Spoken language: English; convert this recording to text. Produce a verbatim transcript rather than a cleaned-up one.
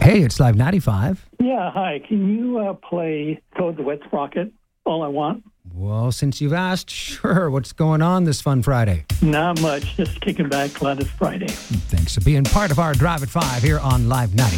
Hey, it's Live ninety-five. Yeah, hi. Can you uh, play Toad the Wet Sprocket, All I Want? Well, since you've asked, sure. What's going on this fun Friday? Not much. Just kicking back. Glad it's Friday. Thanks for being part of our Drive at five here on Live ninety.